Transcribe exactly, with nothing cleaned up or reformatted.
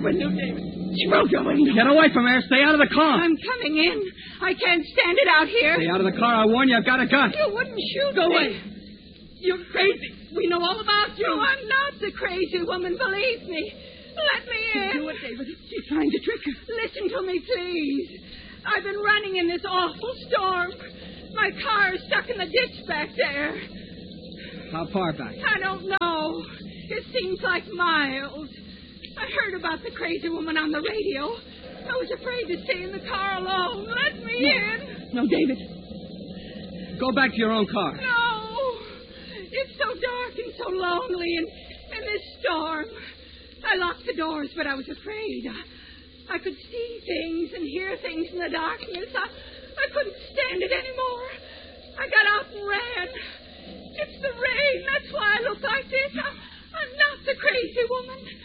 window, David. She broke the window. Get away from her. Stay out of the car. I'm coming in. I can't stand it out here. Stay out of the car. I warn you, I've got a gun. You wouldn't shoot Go me. away. You're crazy. We know all about you. No, I'm not the crazy woman. Believe me. Let me in. Do it, David. She's trying to trick us. Listen to me, please. I've been running in this awful storm. My car is stuck in the ditch back there. How far back? I don't know. It seems like miles. I heard about the crazy woman on the radio. I was afraid to stay in the car alone. Let me no. in. No, David. Go back to your own car. No. It's so dark and so lonely and, and this storm. I locked the doors, but I was afraid. I, I could see things and hear things in the darkness. I, I couldn't stand it anymore. I got out and ran. It's the rain. That's why I look like this. I, I'm not the crazy woman.